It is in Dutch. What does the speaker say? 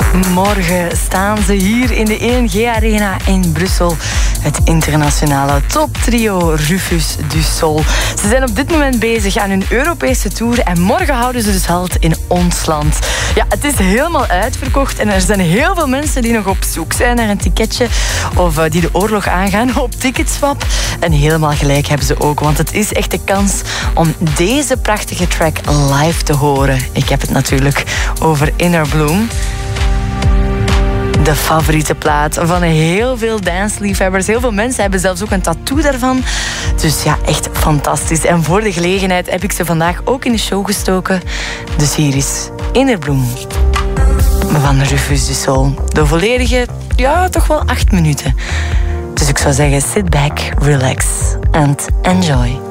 Morgen staan ze hier in de ENG Arena in Brussel. Het internationale toptrio Rufus du Sol. Ze zijn op dit moment bezig aan hun Europese tour en morgen houden ze dus halt in ons land. Ja, het is helemaal uitverkocht en er zijn heel veel mensen die nog op zoek zijn naar een ticketje of die de oorlog aangaan op Ticketswap. En helemaal gelijk hebben ze ook, want het is echt de kans om deze prachtige track live te horen. Ik heb het natuurlijk over Inner Bloom. De favoriete plaat van heel veel dansliefhebbers. Heel veel mensen hebben zelfs ook een tattoo daarvan. Dus ja, echt fantastisch. En voor de gelegenheid heb ik ze vandaag ook in de show gestoken. Dus hier is Inner Bloom van Rufus du Sol. De volledige, ja, toch wel 8 minuten. Dus ik zou zeggen, sit back, relax and enjoy.